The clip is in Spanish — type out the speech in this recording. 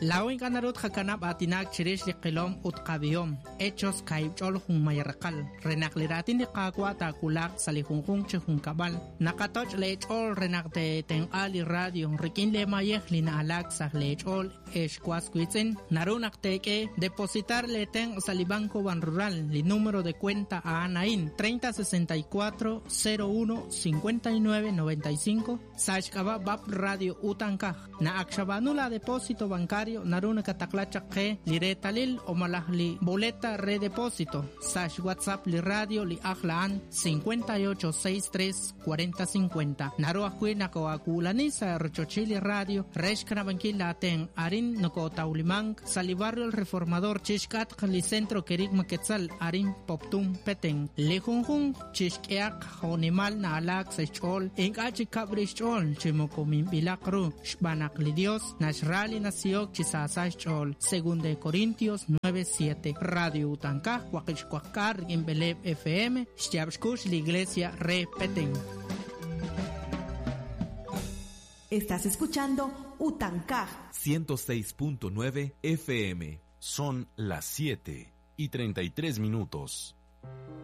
La oin ganarut hakanab atinak chirish liqilom utqabiom hechos kaibchol hun mayarqal renakliratin de qaqwa takulak salihunjun chehun kabal nakatoch lechol renakte ten ali radio rikin le mayeh lina alak sah lechol eshkwas kwitsen narunak teke depositar le ten salibanco ban rural li número de cuenta a Anain 3064 01 59 95 sashkaba bab radio utankaj na akshabanula depósito bancario naruna kataklacha ke lire talil o malahli boleta redepósito sash WhatsApp li radio li ahlaan 5863 4050 naru akwina ko akulani sa rochochili radio reshkana bankila ten arin noko taulimang salibarrio el reformador chishkat li centro kerik maketzal arin poptum peten lejunjun chishkeak honimal na alak sechol engachi kabrichol chimokomin bilakru shbanak li dios nashrali nació chisasach chol según de Corintios 9:7 radio Utankaj Huaquixcuacar en Beleb FM Xyabshkush la iglesia repeten. Estás escuchando Utankaj 106.9 FM. Son las 7:33.